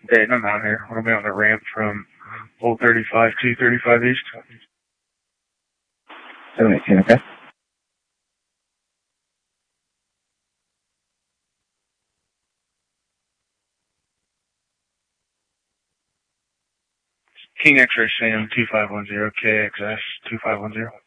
Dayton, I'm out here. We'll be on the ramp from Old 35 to 35 East. 718, okay. King X-Ray Sam 2510, KXS 2510.